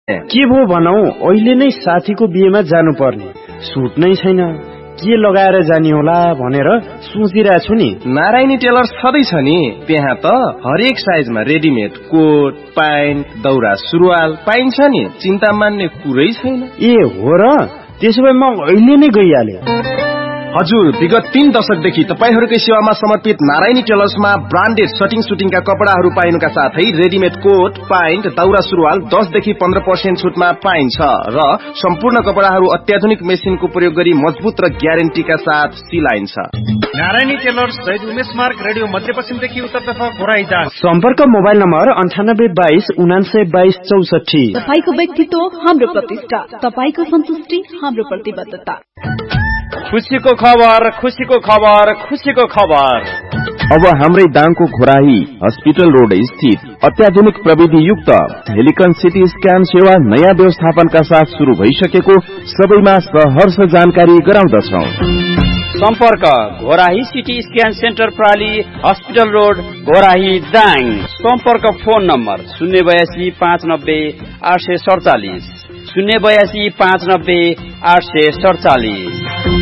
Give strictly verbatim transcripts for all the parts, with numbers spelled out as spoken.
के भो भनौ, अहिले नै साथीको बिहेमा जानु पर्ने, सुट नै छैन, के लगाएर जाने होला भनेर सोचिरहेको छु नि। नारायणी टेलर सधैँ छ नि, त्यहाँ त हरेक साइजमा रेडिमेड कोट, प्यान्ट, दौरा सुरुवाल पाइन्छ नि, चिन्ता मान्ने कुरै छैन। ए हो र, त्यसो भए म अहिले नै गइहाले। हजुर, विगत तीन दशकदेखि तपाईहरूकै सेवामा समर्पित नारायणी टेलर्समा ब्रान्डेड सटिङ सुटिङका कपडाहरू पाइनुका साथै रेडिमेड कोट, प्यान्ट, दौरा सुरुवाल दस देखि पन्ध्र पर्सेन्ट छुटमा पाइन्छ र सम्पूर्ण कपडाहरू अत्याधुनिक मेसिनको प्रयोग गरी मजबुत र ग्यारेन्टीका साथ सिलाइन्छ। नारायणी टेलर्स शहीद उमेश मार्ग, रेडियो मध्यपश्चिमदेखि उत्तरतर्फ घोराइटार। सम्पर्क मोबाइल नम्बर अन्ठानब्बे बाइस उनान्सय बाइस चौसठी। तपाईको व्यक्तित्व हाम्रो प्रतिष्ठा, तपाईको सन्तुष्टि हाम्रो प्रतिबद्धता। खुशीको खबर, खुशीको खबर, खुशीको खबर। अब हाम्रै दाङको घोराही हस्पिटल रोड स्थित अत्याधुनिक प्रविधि युक्त हेलिकन सिटी स्क्यान सेवा नयाँ व्यवस्थापनका साथ शुरू भइसकेको सबैमा सहर्ष जानकारी गराउँदछौ। सम्पर्क Ghorahi CT scan centre प्राली, hospital road, Ghorahi, Dang. सम्पर्क फोन नम्बर शून्य बयासी पाँच नब्बे आठ सय सडचालिस शून्य बयासी पाँच नब्बे आठ सय सडचालिस।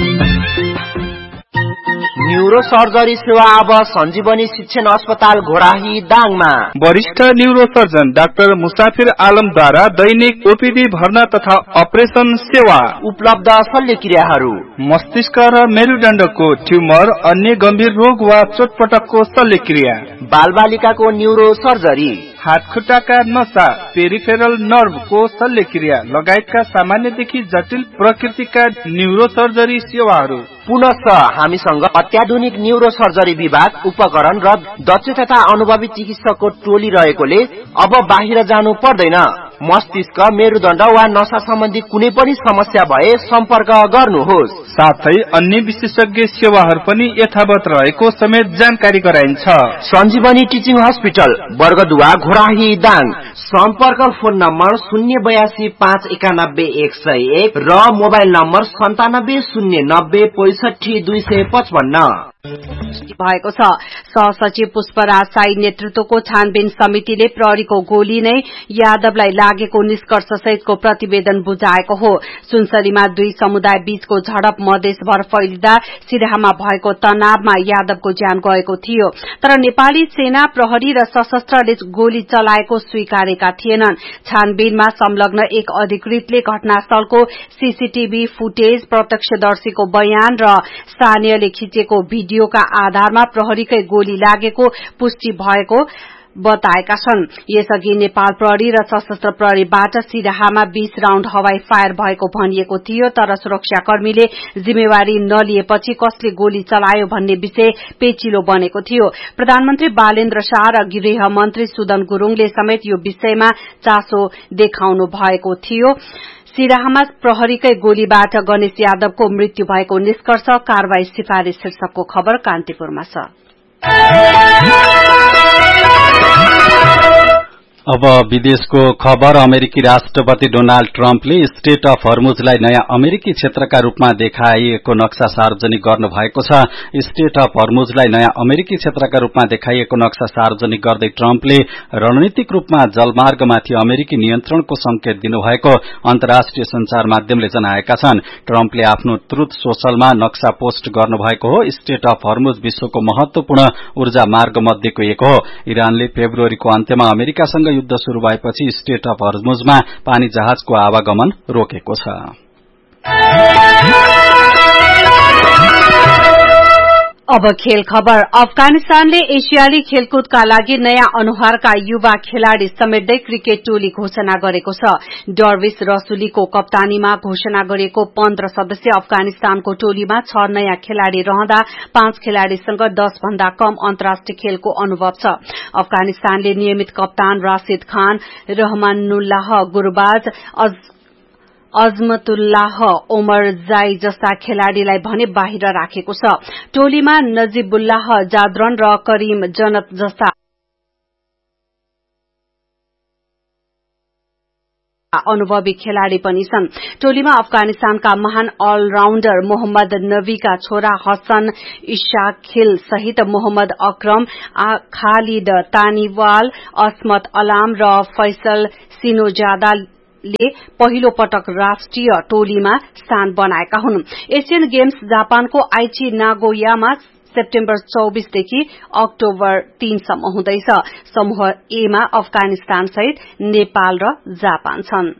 न्यूरो सर्जरी सेवा अब सञ्जीवनी शिक्षण अस्पताल घोराही, दाङमा। वरिष्ठ न्यूरो सर्जन डाक्टर मुसाफिर आलमद्वारा दैनिक ओपीडी भर्ना तथा अपरेसन सेवा उपलब्ध। शल्यक्रियाहरू मस्तिष्क र मेरुदण्डको ट्युमर, अन्य गम्भीर रोग वा चोटपटकको शल्यक्रिया, बालबालिकाको न्यूरो सर्जरी, हातखुट्टाका नसा, पेरिफेरल नर्भको शल्यक्रिया लगायतका सामान्यदेखि जटिल प्रकृतिका न्यूरो सर्जरी सेवाहरू। पुनः हामीसँग अत्याधुनिक न्यूरो सर्जरी विभाग, उपकरण र दक्ष तथा अनुभवी चिकित्सकको टोली रहेकोले अब बाहिर जानु पर्दैन। मस्तिष्क, मेरुदण्ड वा नसा सम्बन्धी कुनै पनि समस्या भए सम्पर्क गर्नुहोस्। साथै अन्य विशेषज्ञ सेवाहरू पनि यथावत रहेको समेत जानकारी गराइन्छ। सञ्जीवनी टिचिङ हस्पिटल, बर्गदुवा, घोराही, दाङ। सम्पर्क फोन नम्बर शून्य बयासी पाँच एकानब्बे एक सय एक र मोबाइल नम्बर सन्तानब्बे शून्य नब्बे पैसठी दुई सय पचपन्न। भएको छ। सहसचिव पुष्पराज साई नेतृत्वको छानबिन समितिले प्रहरीको गोली नै यादवलाई लागेको निष्कर्ष सहितको प्रतिवेदन बुझाएको हो। सुनसरीमा दुई समुदाय बीचको झडप मधेसभर फैलिँदा सिराहामा भएको तनावमा यादवको ज्यान गएको थियो, तर नेपाली सेना, प्रहरी र सशस्त्रले गोली चलाएको स्वीकारेका थिएनन्। छानबिनमा संलग्न एक अधिकृतले घटनास्थलको सीसीटीभी फुटेज, प्रत्यक्षदर्शीको बयान र स्थानीयले खिचेको भिडियोका आधारमा प्रहरीकै गोली लागेको पुष्टि भएको बताएका छन्। यसअघि नेपाल प्रहरी र सशस्त्र प्रहरीबाट सिराहामा बीस राउण्ड हवाई फायर भएको भनिएको थियो, तर सुरक्षाकर्मीले जिम्मेवारी नलिएपछि कसले गोली चलायो भन्ने विषय पेचिलो बनेको थियो। प्रधानमन्त्री बालेन्द्र शाह र गृह मन्त्री सुदन गुरूङले समेत यो विषयमा चासो देखाउनु भएको थियो। सिराहामा प्रहरीकै गोलीबाट गणेश यादवको मृत्यु भएको निष्कर्ष कारवाही सिफारिश शीर्षकको खबर कान्तिपुरमा छ। अब विदेशको खबर। अमेरिकी राष्ट्रपति डोनाल्ड ट्रम्पले स्टेट अफ हर्मुजलाई नयाँ अमेरिकी क्षेत्रका रूपमा देखाइएको नक्सा सार्वजनिक गर्नु भएको छ। स्टेट अफ हर्मुजलाई नयाँ अमेरिकी क्षेत्रका रूपमा देखाइएको नक्सा सार्वजनिक गर्दै ट्रम्पले रणनीतिक रूपमा जलमार्गमाथि अमेरिकी नियन्त्रणको संकेत दिनुभएको अन्तर्राष्ट्रिय संचार माध्यमले जनाएका छन्। ट्रम्पले आफ्नो ट्रुथ सोशलमा नक्सा पोस्ट गर्नुभएको हो। स्टेट अफ हर्मुज विश्वको महत्वपूर्ण ऊर्जा मार्ग मध्येको एक हो। इरानले फेब्रुअरीको अन्त्यमा अमेरिकासँग युद्ध शुरू भएपछि स्टेट अफ हर्मुजमा पानी जहाजको आवागमन रोकेको छ। अब खेल खबर। अफगानिस्तानले एसियाली खेलकुदका लागि नयाँ अनुहारका युवा खेलाड़ी समेट्दै क्रिकेट टोली घोषणा गरेको छ। डर्विस रसुलीको कप्तानीमा घोषणा गरिएको पन्ध्र सदस्यीय अफगानिस्तानको टोलीमा छ नयाँ खेलाड़ी रहँदा पाँच खेलाड़ीसँग दस भन्दा कम अन्तर्राष्ट्रिय खेलको अनुभव छ। अफगानिस्तानले नियमित कप्तान राशिद खान, रहमानुल्लाह गुरबाज, अजमतुल्लाह ओमर जाई जस्ता खेलाड़ीलाई भने बाहिर राखेको छ। टोलीमा नजीबुल्लाह जाद्रन र करीम जनत जस्ता अनुभवी खेलाड़ी पनि छन्। टोलीमा अफगानिस्तानका महान अलराउण्डर मोहम्मद नबीका छोरा हसन इशाखिल सहित मोहम्मद अक्रम, खालिद तानीवाल, अस्मत अलाम र फैसल सिनोजादा ले पहिलो पटक राष्ट्रिय टोलीमा स्थान बनाएका हुन्। एशियन गेम्स जापानको आइची नागोयामा सेप्टेम्बर चौबीसदेखि अक्टोबर तीनसम्म हुँदैछ। समूह ए मा अफगानिस्तान सहित नेपाल र जापान छन्।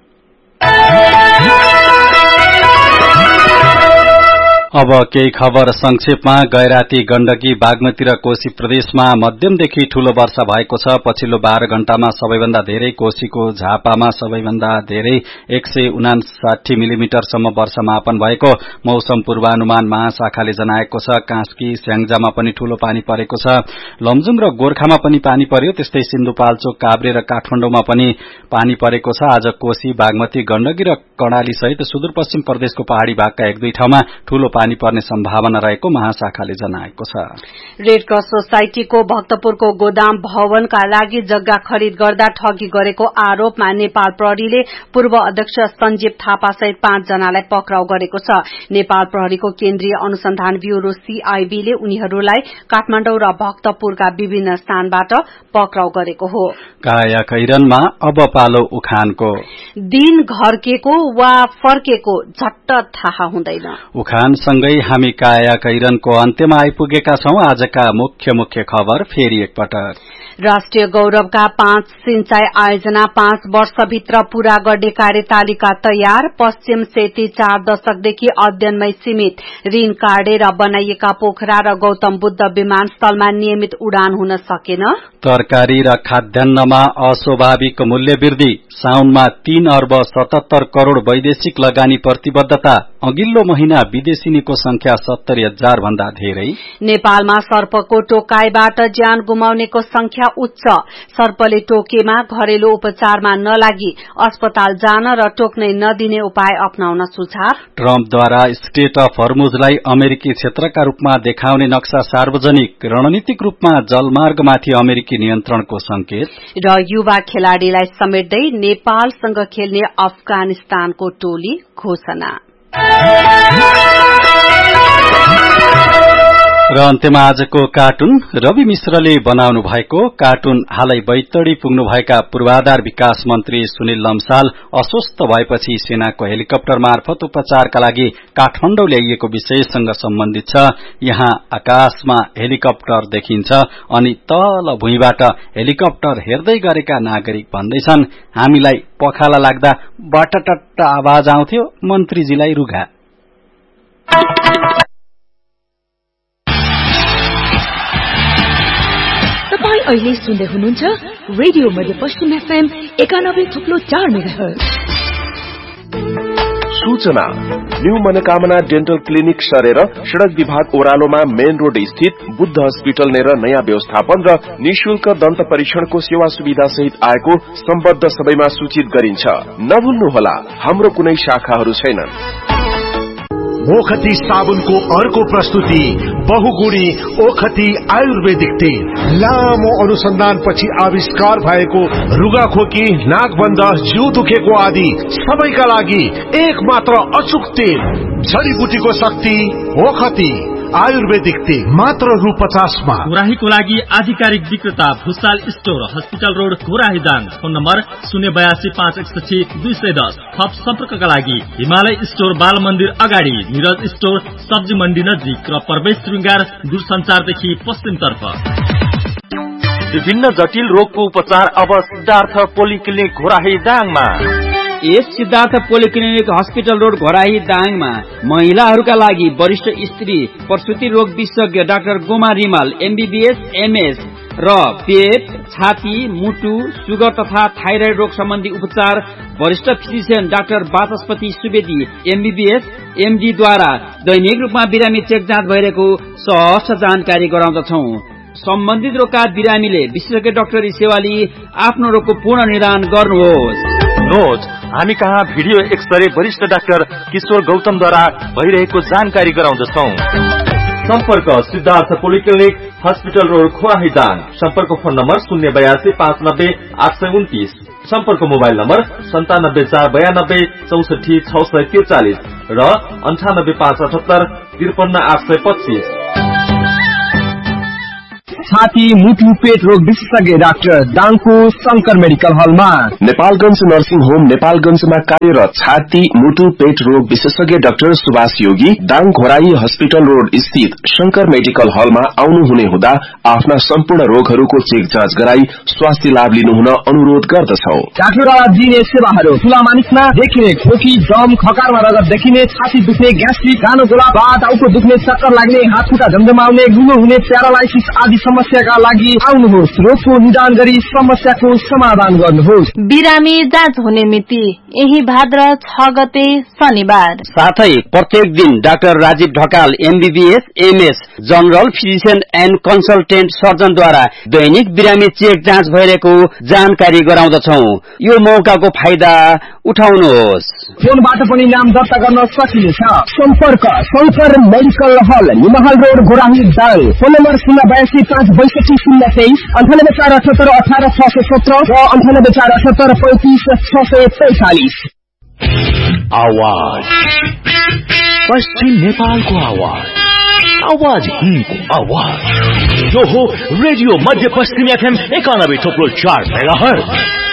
अब केही खबर संक्षेपमा। गैराती गण्डकी बागमती र कोशी प्रदेशमा मध्यमदेखि ठूलो वर्षा भएको छ। पछिल्लो बाह्र घण्टामा सबैभन्दा धेरै कोशीको झापामा सबैभन्दा धेरै एक सय उनासाठी मिलिमिटरसम्म वर्षा मापन भएको मौसम पूर्वानुमान महाशाखाले जनाएको छ। कास्की स्याङ्जामा पनि ठूलो पानी परेको छ। लमजुङ र गोर्खामा पनि पानी पर्यो। त्यस्तै सिन्धुपाल्चोक काभ्रे र काठमाडौँमा पनि पानी परेको छ। आज कोशी बागमती गण्डकी र कर्णाली सहित सुदूरपश्चिम प्रदेशको पहाड़ी भागका एक दुई ठाउँमा ठूलो पानी पर्ने सम्भावना रहेको महाशाखाले जनाएको छ। रेड क्रस सोसाइटीको भक्तपुरको गोदाम भवनका लागि जग्गा खरिद गर्दा ठगी गरेको आरोपमा नेपाल प्रहरीले पूर्व अध्यक्ष सञ्जीव थापा सहित पाँच जनालाई पक्राउ गरेको छ। नेपाल प्रहरीको केन्द्रीय अनुसन्धान ब्यूरो सीआईबीले उनीहरूलाई काठमाडौँ र भक्तपुरका विभिन्न स्थानबाट पक्राउ गरेको हो। काया कैरनमा अब पालो उखानको। दिन घर्केको वा फर्केको झट्ट थाहा हुँदैन। उखान सँगै हामी काया कैरनको अन्त्यमा आइपुगेका छौं। आजका मुख्य मुख्य खबर फेरि एकपटक। राष्ट्रिय गौरवका पाँच सिंचाई आयोजना पाँच वर्षभित्र पूरा गर्ने कार्यतालिका तयार। पश्चिम सेती चार दशकदेखि अध्ययनमै सीमित। ऋण काटेर बनाइएका पोखरा र गौतम बुद्ध विमानस्थलमा नियमित उडान हुन सकेन। तरकारी र खाद्यान्नमा अस्वाभाविक मूल्य वृद्धि। साउनमा तीन अर्ब सतहत्तर करोड़ वैदेशिक लगानी प्रतिबद्धता। अघिल्लो महिना विदेशिनीको संख्या सत्तरी हजार भन्दा धेरै। नेपालमा सर्पको टोकाइबाट ज्यान गुमाउनेको संख्या उच्च। सर्पले टोकेमा घरेलु उपचारमा नलागी अस्पताल जान र टोक्नै नदिने उपाय अपनाउन सुझाव। ट्रम्पद्वारा स्टेट अफ हर्मुजलाई अमेरिकी क्षेत्रका रूपमा देखाउने नक्सा सार्वजनिक। रणनीतिक रूपमा जलमार्गमाथि अमेरिकी नियन्त्रणको संकेत। र युवा खेलाड़ीलाई समेट्दै नेपालसँग खेल्ने अफगानिस्तानको टोली घोषणा। र अन्त्यमा आजको कार्टुन। रवि मिश्रले बनाउनु भएको कार्टुन। हालै बैतडी पुग्नुभएका पूर्वाधार विकास मन्त्री सुनिल लम्साल अस्वस्थ भएपछि सेनाको हेलिकप्टर मार्फत उपचारका लागि काठमाडौँ ल्याइएको विषयसँग सम्बन्धित छ। यहाँ आकाशमा हेलिकप्टर देखिन्छ अनि तल भुइँबाट हेलिकप्टर हेर्दै गरेका नागरिक भन्दैछन्, हामीलाई पखाला लाग्दा बटटट आवाज आउँथ्यो, मन्त्रीजीलाई रुघा। तपाईं अहिले सुन्दै हुनुहुन्छ रेडियो मध्यपश्चिम एफएम एकानब्बे थुप्लो चार मेगाहर्ज। सूचना। न्यू मनोकामना डेन्टल क्लिनिक सरेर सड़क विभाग ओह्रालोमा मेन रोड स्थित बुद्ध हस्पिटल नेर नयाँ व्यवस्थापन र निशुल्क दन्त परीक्षणको सेवा सुविधा सहित आएको सम्बद्ध सबैमा सूचित गरिन्छ। नभुल्नुहोला, हाम्रो कुनै शाखाहरू छैनन्। ओखती साबुनको अर्को प्रस्तुति बहुगुणी ओखती आयुर्वेदिक तेल। लामो अनुसन्धानपछि आविष्कार भएको रुगाखोकी, नाकबन्ध, जिउ दुखेको आदि सबैका लागि एक मात्र अचुक तेल। जडीबुटीको शक्ति ओखती आयुर्वेदिक तेल मात्र रु पचासमा। घोराहीको लागि आधिकारिक विक्रेता Bhusal store, hospital road, Ghorahi Dang. Phone number शून्य बयासी पाँच एकसठी दुई सय दस। थप सम्पर्कका लागि हिमालय स्टोर, बाल मन्दिर अगाडि, निरज स्टोर, सब्जी मण्डी नजिक र प्रवेश श्रृंगार दूरसञ्चारदेखि पश्चिमतर्फ। विभिन्न जटिल रोगको उपचार अब सिद्धार्थ पोलिक्लिनिक घोराही दाङमा। यस Siddhartha polyclinic hospital road Ghorahi दाङमा महिलाहरूका लागि वरिष्ठ स्त्री प्रसुति रोग विशेषज्ञ doctor Goma Rimal MBBS MS र पेट, छाती, मुटु, सुगर तथा थाइराइड रोग सम्बन्धी उपचार वरिष्ठ फिजिशियन डाक्टर वाचस्पति सुवेदी एमबीबीएस एमडी द्वारा दैनिक रूपमा बिरामी चेक जाँच भइरहेको सहज जानकारी गराउँदछौ। सम्बन्धित रोगका बिरामीले विशेषज्ञ डाक्टरी सेवा लिई आफ्नो रोगको पूर्ण निदान गर्नुहोस्। नोट, हामी कहाँ भिडियो एक्सरे वरिष्ठ डाक्टर किशोर गौतमद्वारा भइरहेको जानकारी गराउँदछौ। सम्पर्क Siddhartha polyclinic hospital road खोराही Dang. सम्पर्क फोन नम्बर शून्य बयासी पाँच नब्बे आठ सय उन्तिस। सम्पर्क मोबाइल नम्बर सन्तानब्बे चार बयानब्बे चौसठी छ सय त्रिचालिस र अन्ठानब्बे पाँच अठहत्तर त्रिपन्न आठ सय पच्चीस। छाती मुटु पेट रोग विशेषज्ञ डाक्टर दाङको शंकर मेडिकल हलमा। नेपालगंज नर्सिङ होम नेपालगंजमा कार्यरत छाती मुटु पेट रोग विशेषज्ञ डाक्टर सुभाष योगी दाङ घोराई हस्पिटल रोड स्थित शंकर मेडिकल हलमा आउनुहुने हुँदा आफ्ना सम्पूर्ण रोगहरूको चेक जाँच गराई स्वास्थ्य लाभ लिनुहुन अनुरोध गर्दछौ। डाक्टरद्वारा दिइने सेवाहरू ठूला मानिसमा देखिने खोकी दम खकारमा रगत देखिने छाती दुख्ने ग्यास्ट्रिक गानो गोला वा टाउको दुख्ने चक्कर लाग्ने हात खुट्टा झमझमाउने गुनो हुने प्यारालाइसिस आदि समस्याका लागि आउनुहोस्। रोगको निदान गरी समस्याको समाधान गर्नुहोस्। बिरामी जाँच हुने मिति यही भाद्र छ गते शनिबार। साथै प्रत्येक दिन doctor Rajiv Dhakal MBBS MS general physician and consultant सर्जनद्वारा दैनिक बिरामी चेक जाँच भइरहेको जानकारी गराउँदछौ। यो मौकाको फाइदा उठाउनुहोस्। फोनबाट पनि नाम दर्ता गर्न सकिनेछ। सम्पर्क शंकर मेडिकल हल निमहाल रोड गोराही दाङ। फोन नम्बर शून्य बयासी पाँच बैसठी शून्य तेइस अन्ठानब्बे चार अठहत्तर अठारह छ सय सत्र र अन्ठानब्बे चार अठहत्तर पैंतिस छ सय पैंतालिस। आवाज पश्चिम नेपालको आवाज आवाज हिन्दको आवाज यो हो रेडियो मध्य पश्चिम एफएम एकानब्बे थोप्लो चार मेगाहर्ज।